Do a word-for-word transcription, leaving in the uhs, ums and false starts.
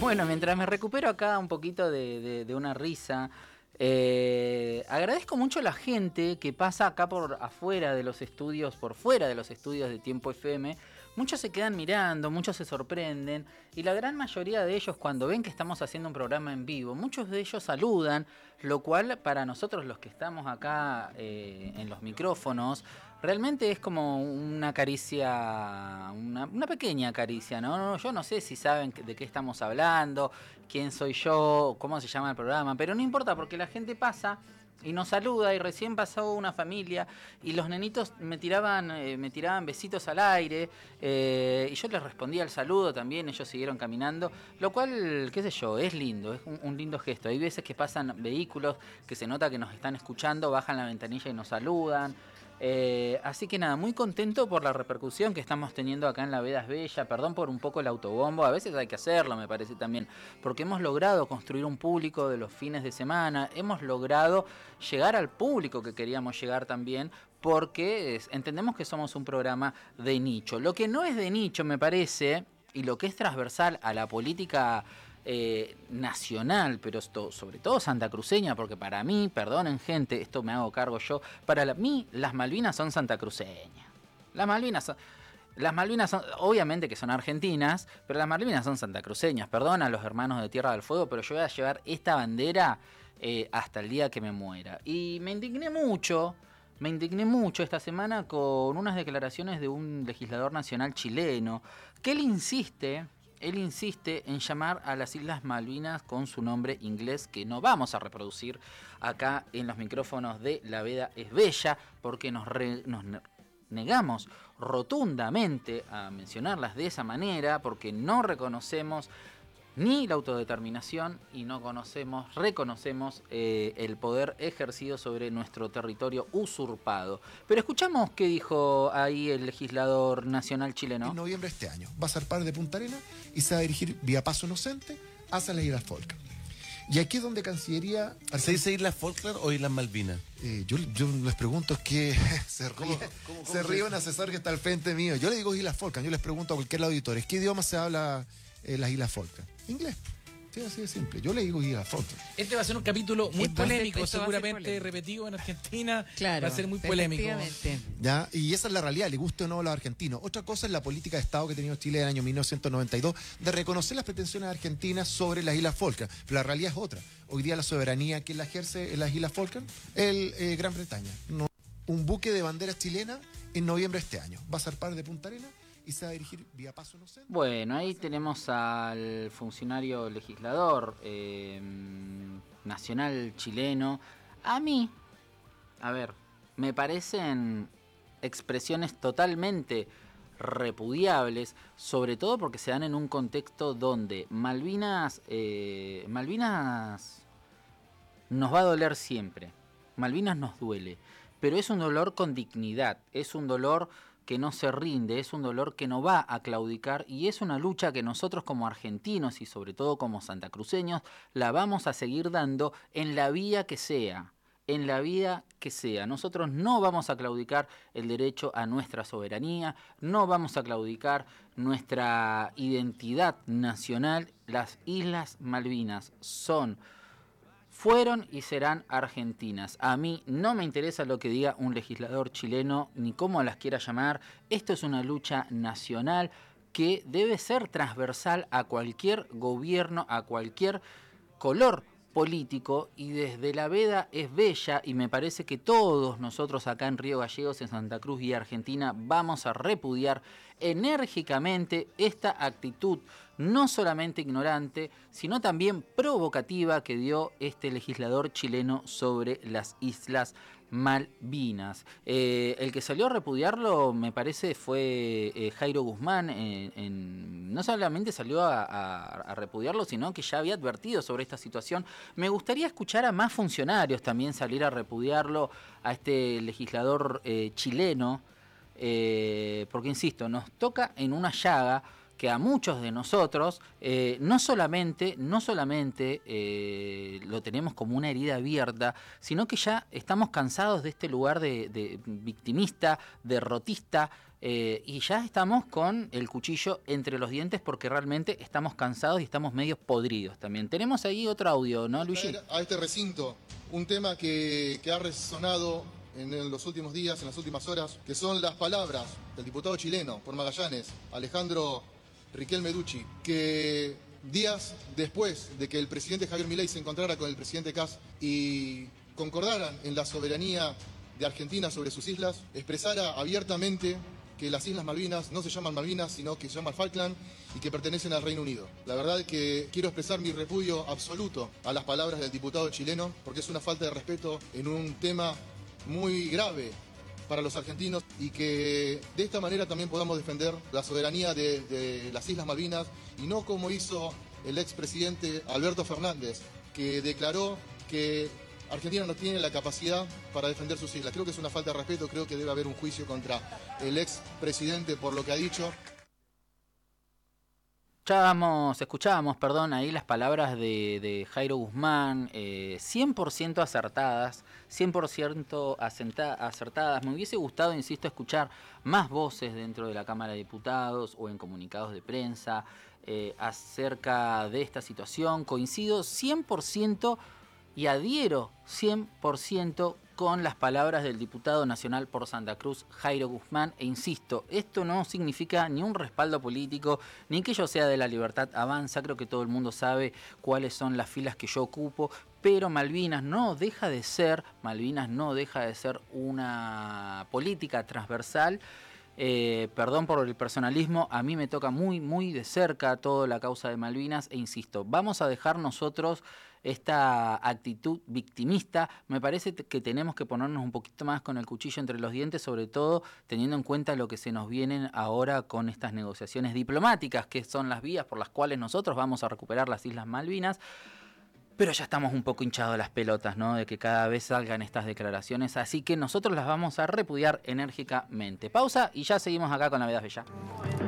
Bueno, mientras me recupero acá un poquito de, de, de una risa, eh, agradezco mucho a la gente que pasa acá por afuera de los estudios, por fuera de los estudios de Tiempo F M. Muchos se quedan mirando, muchos se sorprenden y la gran mayoría de ellos cuando ven que estamos haciendo un programa en vivo, muchos de ellos saludan, lo cual para nosotros los que estamos acá eh, en los micrófonos, realmente es como una caricia, una, una pequeña caricia, ¿no? Yo no sé si saben de qué estamos hablando, quién soy yo, cómo se llama el programa, pero no importa porque la gente pasa y nos saluda y recién pasó una familia y los nenitos me tiraban eh, me tiraban besitos al aire eh, y yo les respondía el saludo también, ellos siguieron caminando, lo cual, qué sé yo, es lindo, es un, un lindo gesto. Hay veces que pasan vehículos que se nota que nos están escuchando, bajan la ventanilla y nos saludan. Eh, así que nada, muy contento por la repercusión que estamos teniendo acá en La Veda es Bella. Perdón por un poco el autobombo, a veces hay que hacerlo, me parece también, porque hemos logrado construir un público de los fines de semana, hemos logrado llegar al público que queríamos llegar también, porque es, entendemos que somos un programa de nicho. Lo que no es de nicho, me parece, y lo que es transversal a la política Eh, nacional, pero esto, sobre todo santacruceña, porque para mí, perdonen gente, esto me hago cargo yo, para la, mí las Malvinas son santacruceñas. Las Malvinas son, las Malvinas son, obviamente que son argentinas, pero las Malvinas son santacruceñas. Perdón a los hermanos de Tierra del Fuego, pero yo voy a llevar esta bandera eh, hasta el día que me muera. Y me indigné mucho, me indigné mucho esta semana con unas declaraciones de un legislador nacional chileno, que él insiste... Él insiste en llamar a las Islas Malvinas con su nombre inglés, que no vamos a reproducir acá en los micrófonos de La Veda es Bella, porque nos, re, nos negamos rotundamente a mencionarlas de esa manera, porque no reconocemos ni la autodeterminación y no conocemos, reconocemos eh, el poder ejercido sobre nuestro territorio usurpado. Pero escuchamos qué dijo ahí el legislador nacional chileno. En noviembre de este año va a zarpar de Punta Arenas y se va a dirigir vía Paso Inocente hacia las Islas Falkland. Y aquí es donde Cancillería... ¿Se dice Islas Falkland o Islas Malvinas? Eh, yo, yo les pregunto, es que se ríe, ¿Cómo, cómo, cómo se ríe un asesor que está al frente mío. Yo le digo Islas Falkland, yo les pregunto a cualquier auditor, ¿qué idioma se habla en las Islas Falkland? Inglés. Sí, así de simple. Yo le digo Islas Falkland. Este va a ser un capítulo muy Entonces, polémico, seguramente polémico. repetido en Argentina. Claro, va a ser muy polémico. ¿Ya? Y esa es la realidad, le guste o no a los argentinos. Otra cosa es la política de Estado que ha tenido Chile en el año mil novecientos noventa y dos de reconocer las pretensiones argentinas sobre las Islas Falkland. Pero la realidad es otra. Hoy día la soberanía que la ejerce en las Islas Falkland es eh, Gran Bretaña. No. Un buque de bandera chilena en noviembre de este año. Va a zarpar de Punta Arenas y se va a dirigir vía Paso Inocente. Bueno, ahí tenemos al funcionario legislador eh, nacional chileno. A mí, a ver, me parecen expresiones totalmente repudiables, sobre todo porque se dan en un contexto donde Malvinas, eh, Malvinas nos va a doler siempre. Malvinas nos duele, pero es un dolor con dignidad, es un dolor que no se rinde, es un dolor que no va a claudicar y es una lucha que nosotros como argentinos y sobre todo como santacruceños la vamos a seguir dando en la vía que sea, en la vía que sea. Nosotros no vamos a claudicar el derecho a nuestra soberanía, no vamos a claudicar nuestra identidad nacional. Las Islas Malvinas son... fueron y serán argentinas. A mí no me interesa lo que diga un legislador chileno, ni cómo las quiera llamar. Esto es una lucha nacional que debe ser transversal a cualquier gobierno, a cualquier color político, y desde La Veda es Bella, y me parece que todos nosotros acá en Río Gallegos, en Santa Cruz y Argentina, vamos a repudiar enérgicamente esta actitud no solamente ignorante, sino también provocativa que dio este legislador chileno sobre las Islas Malvinas. Eh, el que salió a repudiarlo, me parece, fue eh, Jairo Guzmán. En, en, no solamente salió a, a, a repudiarlo, sino que ya había advertido sobre esta situación. Me gustaría escuchar a más funcionarios también salir a repudiarlo, a este legislador eh, chileno, eh, porque, insisto, nos toca en una llaga que a muchos de nosotros eh, no solamente, no solamente eh, lo tenemos como una herida abierta, sino que ya estamos cansados de este lugar de, de victimista, derrotista, Eh, y ya estamos con el cuchillo entre los dientes porque realmente estamos cansados y estamos medio podridos también. Tenemos ahí otro audio, ¿no, Luigi? A este recinto un tema que, que ha resonado en los últimos días, en las últimas horas, que son las palabras del diputado chileno por Magallanes, Alejandro Riquelme Ducci, que días después de que el presidente Javier Milei se encontrara con el presidente Kast y concordaran en la soberanía de Argentina sobre sus islas, expresara abiertamente que las Islas Malvinas no se llaman Malvinas, sino que se llaman Falkland y que pertenecen al Reino Unido. La verdad es que quiero expresar mi repudio absoluto a las palabras del diputado chileno, porque es una falta de respeto en un tema muy grave para los argentinos y que de esta manera también podamos defender la soberanía de, de las Islas Malvinas y no como hizo el expresidente Alberto Fernández, que declaró que Argentina no tiene la capacidad para defender sus islas. Creo que es una falta de respeto, creo que debe haber un juicio contra el expresidente por lo que ha dicho. Escuchábamos, escuchábamos, perdón, ahí las palabras de, de Jairo Guzmán, eh, cien por ciento acertadas, cien por ciento asenta, acertadas. Me hubiese gustado, insisto, escuchar más voces dentro de la Cámara de Diputados o en comunicados de prensa eh, acerca de esta situación. Coincido cien por ciento y adhiero cien por ciento con las palabras del diputado nacional por Santa Cruz, Jairo Guzmán, e insisto, esto no significa ni un respaldo político, ni que yo sea de La Libertad Avanza, creo que todo el mundo sabe cuáles son las filas que yo ocupo, pero Malvinas no deja de ser, Malvinas no deja de ser una política transversal. Eh, perdón por el personalismo, a mí me toca muy, muy de cerca toda la causa de Malvinas, e insisto, vamos a dejar nosotros esta actitud victimista. Me parece que tenemos que ponernos un poquito más con el cuchillo entre los dientes, sobre todo teniendo en cuenta lo que se nos vienen ahora con estas negociaciones diplomáticas, que son las vías por las cuales nosotros vamos a recuperar las Islas Malvinas. Pero ya estamos un poco hinchados las pelotas, ¿no? De que cada vez salgan estas declaraciones, así que nosotros las vamos a repudiar enérgicamente. Pausa y ya seguimos acá con La Vida es Bella.